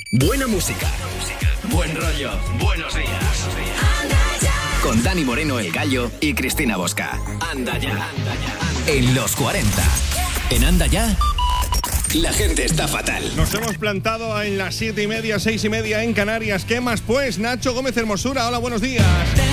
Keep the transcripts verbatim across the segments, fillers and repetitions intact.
Buena música, buen rollo, buenos días. Con Dani Moreno, El Gallo, y Cristina Bosca. Anda ya, en los cuarenta. En Anda ya, la gente está fatal. Nos hemos plantado en las siete y media, seis y media en Canarias. ¿Qué más pues? Nacho Gómez Hermosura, hola, buenos días.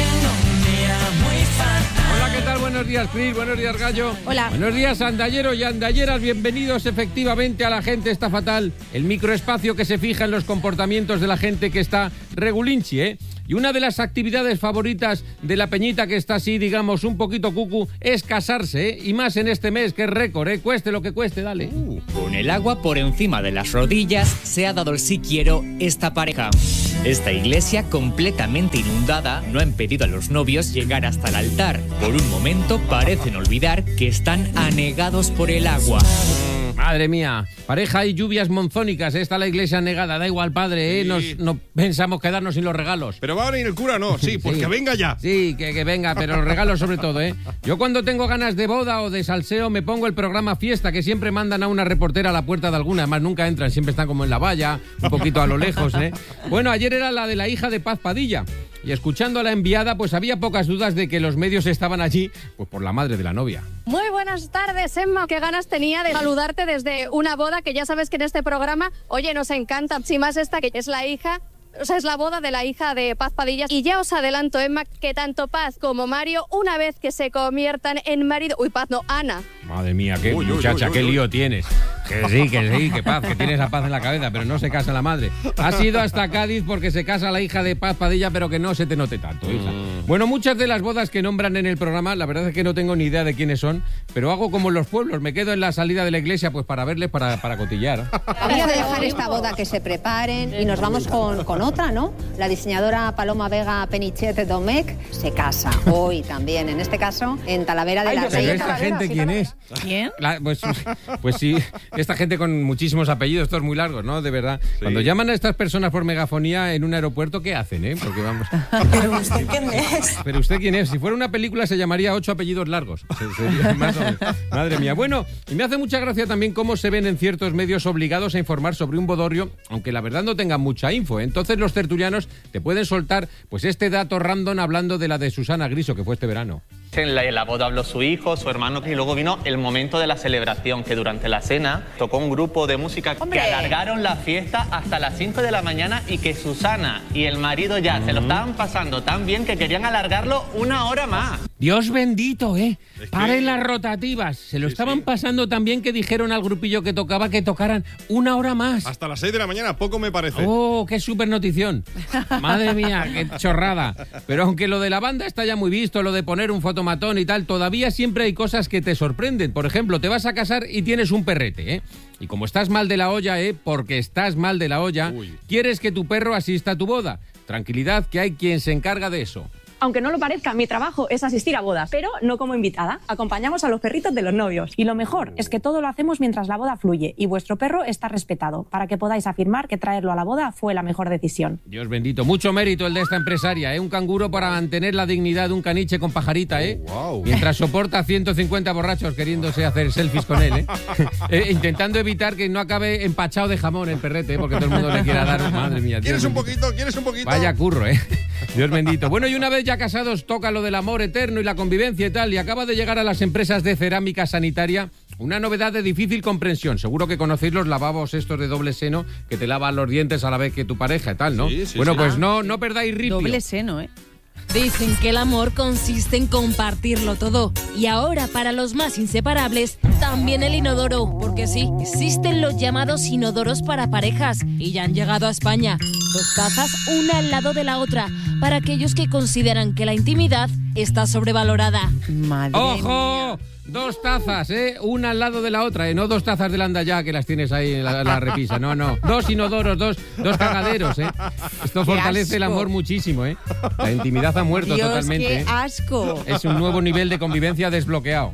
Hola, ¿qué tal? Buenos días, Cris. Buenos días, Gallo. Hola. Buenos días, andalleros y andalleras. Bienvenidos efectivamente a La Gente Está Fatal, el microespacio que se fija en los comportamientos de la gente que está regulinchi, ¿eh? Y una de las actividades favoritas de la peñita que está así, digamos, un poquito cucu, es casarse, ¿eh? Y más en este mes, que es récord, ¿eh? Cueste lo que cueste, dale. Uh. Con el agua por encima de las rodillas se ha dado el sí quiero esta pareja. Esta iglesia, completamente inundada, no ha impedido a los novios llegar hasta el altar. Por un momento parecen olvidar que están anegados por el agua. Madre mía, pareja y lluvias monzónicas, ¿eh? Está la iglesia negada, da igual, padre, ¿eh? Sí. Nos, no pensamos quedarnos sin los regalos. Pero va a venir el cura, ¿no? Sí, pues Sí. que venga ya. Sí, que, que venga, pero los regalos sobre todo, ¿eh? Yo cuando tengo ganas de boda o de salseo me pongo el programa Fiesta, que siempre mandan a una reportera a la puerta de alguna, además nunca entran, siempre están como en la valla, un poquito a lo lejos, ¿eh? Bueno, ayer era la de la hija de Paz Padilla. Y escuchando a la enviada, pues había pocas dudas de que los medios estaban allí, pues por la madre de la novia. Muy buenas tardes, Emma. Qué ganas tenía de saludarte desde una boda, que ya sabes que en este programa, oye, nos encanta. Si más esta, que es la hija, o sea, es la boda de la hija de Paz Padilla. Y ya os adelanto, Emma, que tanto Paz como Mario, una vez que se conviertan en marido... Uy, Paz no, Ana. Madre mía, qué Uy, uy, muchacha, uy, uy, qué uy. lío tienes. Que sí, que sí, que Paz, que tienes a Paz en la cabeza, pero no se casa la madre. Has ido hasta Cádiz porque se casa la hija de Paz Padilla, pero que no se te note tanto, hija. Mm. Bueno, muchas de las bodas que nombran en el programa, la verdad es que no tengo ni idea de quiénes son, pero hago como en los pueblos, me quedo en la salida de la iglesia pues para verles, para, para cotillar. Vamos a dejar esta boda que se preparen y nos vamos con, con otra, ¿no? La diseñadora Paloma Vega Penichete Domecq se casa hoy también, en este caso, en Talavera de la Pero Reina. esta gente, ¿quién es? ¿Quién? La- pues, pues sí, esta gente con muchísimos apellidos, estos muy largos, ¿no? De verdad. Sí. Cuando llaman a estas personas por megafonía en un aeropuerto, ¿qué hacen, eh? Porque vamos... ¿Pero usted quién es? Pero usted quién es. Si fuera una película se llamaría Ocho apellidos largos. Se- sería más o menos. Madre mía. Bueno, y me hace mucha gracia también cómo se ven en ciertos medios obligados a informar sobre un bodorrio, aunque la verdad no tengan mucha info, ¿eh? Entonces los tertulianos te pueden soltar pues este dato random hablando de la de Susana Griso, que fue este verano. En la, en la boda habló su hijo, su hermano, y luego vino el momento de la celebración, que durante la cena tocó un grupo de música ¡Hombre! que alargaron la fiesta hasta las cinco de la mañana y que Susana y el marido ya se lo estaban pasando tan bien que querían alargarlo una hora más. Dios bendito, ¿eh? Es que- Paren las rotativas. Se lo Sí, estaban sí. pasando tan bien que dijeron al grupillo que tocaba que tocaran una hora más. Hasta las seis de la mañana, poco me parece. ¡Oh, qué super notición! Madre mía, qué chorrada. Pero aunque lo de la banda está ya muy visto, lo de poner un fotomatón y tal, todavía siempre hay cosas que te sorprenden. Por ejemplo, te vas a casar y tienes un perrete, ¿eh? Y como estás mal de la olla, ¿eh? Porque estás mal de la olla, Uy. quieres que tu perro asista a tu boda. Tranquilidad, que hay quien se encarga de eso. Aunque no lo parezca, mi trabajo es asistir a bodas, pero no como invitada. Acompañamos a los perritos de los novios. Y lo mejor es que todo lo hacemos mientras la boda fluye y vuestro perro está respetado, para que podáis afirmar que traerlo a la boda fue la mejor decisión. Dios bendito, mucho mérito el de esta empresaria, ¿eh? Un canguro para mantener la dignidad de un caniche con pajarita, ¿eh? Oh, wow. Mientras soporta ciento cincuenta borrachos queriéndose hacer selfies con él, ¿eh? Eh, intentando evitar que no acabe empachado de jamón el perrete, ¿eh? Porque todo el mundo le quiera dar... Madre mía. ¿Quieres Dios un bendito. poquito? ¿Quieres un poquito? Vaya curro, ¿eh? Dios bendito. Bueno, y una vez ya casados, toca lo del amor eterno y la convivencia y tal, y acaba de llegar a las empresas de cerámica sanitaria una novedad de difícil comprensión. Seguro que conocéis los lavabos estos de doble seno que te lavan los dientes a la vez que tu pareja y tal, ¿no? Sí, sí, bueno, sí. pues no, no perdáis ripio. Doble seno, ¿eh? Dicen que el amor consiste en compartirlo todo. Y ahora, para los más inseparables, también el inodoro. Porque sí, existen los llamados inodoros para parejas. Y ya han llegado a España. Dos tazas, una al lado de la otra. Para aquellos que consideran que la intimidad está sobrevalorada. Madre ¡Ojo! Dos tazas, ¿eh? Una al lado de la otra, ¿eh? No dos tazas de Landayá que las tienes ahí en la, la repisa. No, no. Dos inodoros, dos, dos cagaderos, ¿eh? Esto Qué fortalece el asco. amor muchísimo, ¿eh? La intimidad ha muerto Dios, totalmente. qué ¿eh? asco. Es un nuevo nivel de convivencia desbloqueado.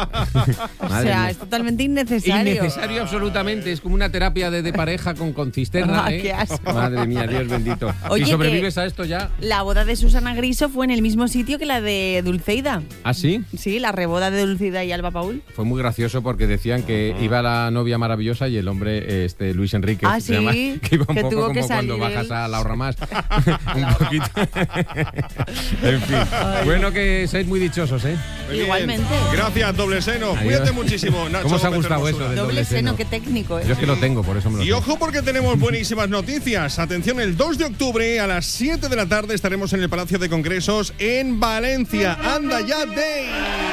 O Madre sea, mía. es totalmente innecesario. Innecesario absolutamente. Es como una terapia de, de pareja con, con cisterna, Ah, ¿eh? qué asco. Madre mía, Dios bendito. Oye, si que- sobrevives a esto ya... La boda de Susana Griso fue en el mismo sitio que la de Dulceida. ¿Ah, sí? Sí, la reboda de Dulceida ahí Alba Paul? Fue muy gracioso porque decían que iba la novia maravillosa y el hombre, este Luis Enrique, Ah, se llama, sí, que iba un que poco tuvo como que cuando salir bajas él. a la ahorra más. Un poquito. En fin. Bueno, que seáis muy dichosos, ¿eh? Muy bien. Igualmente. Gracias, doble seno. Adiós. Cuídate muchísimo, Nacho. ¿Cómo os ha Gómez gustado Hermosura. eso del Doble doble seno, seno? qué técnico, ¿eh? Yo es que lo tengo, por eso me lo Y sé. ojo porque tenemos buenísimas noticias. Atención, el dos de octubre a las siete de la tarde estaremos en el Palacio de Congresos en Valencia. ¡Anda ya, Day!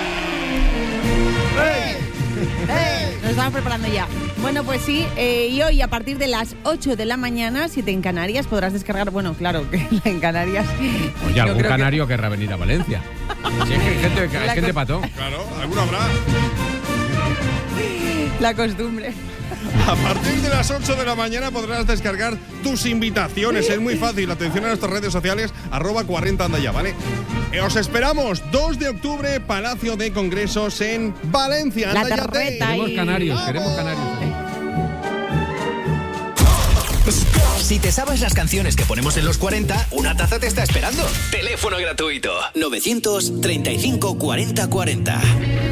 ¡Hey! ¡Eh! Nos estamos preparando ya. Bueno, pues sí, eh, y hoy a partir de las ocho de la mañana, siete en Canarias, podrás descargar, bueno, claro, que en Canarias... Oye, yo algún creo que- canario querrá venir a Valencia. Si es que hay gente, hay La gente co- pató. Claro, alguno habrá. La costumbre. A partir de las ocho de la mañana podrás descargar tus invitaciones. Es muy fácil. Atención a nuestras redes sociales, arroba cuarenta anda ya, ¿vale? Eh, os esperamos, dos de octubre, Palacio de Congresos en Valencia. La Anda ya, Day. terreta Queremos y- canarios, queremos canarios. Si te sabes las canciones que ponemos en los cuarenta, una taza te está esperando. Teléfono gratuito. novecientos treinta y cinco cuarenta cuarenta.